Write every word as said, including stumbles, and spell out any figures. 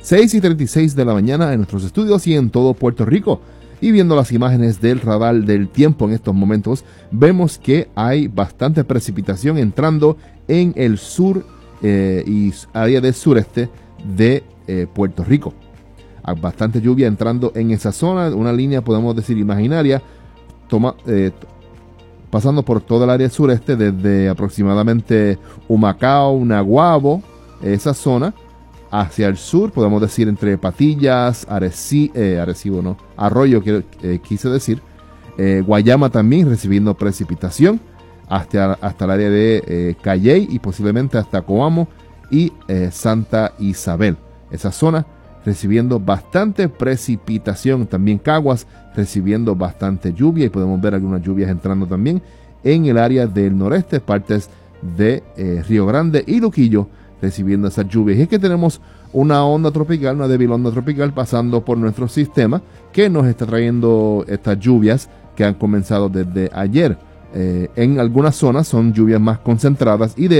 seis y treinta y seis de la mañana en nuestros estudios y en todo Puerto Rico. Y viendo las imágenes del radar del tiempo en estos momentos, vemos que hay bastante precipitación entrando en el sur eh, y área del sureste de eh, Puerto Rico. Hay bastante lluvia entrando en esa zona, una línea podemos decir imaginaria, toma, eh, pasando por toda el área sureste desde aproximadamente Humacao, Naguabo, esa zona, hacia el sur, podemos decir entre Patillas, Areci, eh, Arecibo, no, Arroyo, que, eh, quise decir, eh, Guayama también recibiendo precipitación, hasta, hasta el área de eh, Calley y posiblemente hasta Coamo y eh, Santa Isabel. Esa zona recibiendo bastante precipitación, también Caguas recibiendo bastante lluvia y podemos ver algunas lluvias entrando también en el área del noreste, partes de eh, Río Grande y Luquillo recibiendo esas lluvias. Y es que tenemos una onda tropical, una débil onda tropical pasando por nuestro sistema que nos está trayendo estas lluvias que han comenzado desde ayer. Eh, en algunas zonas son lluvias más concentradas y de